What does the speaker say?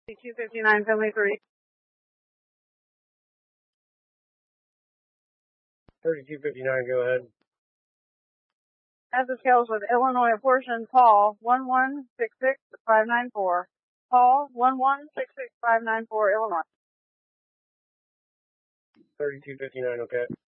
259, family 3. 3259, go ahead. As the scales with Illinois apportion, Paul 1166594. Paul 1166594, Illinois. 3259, okay.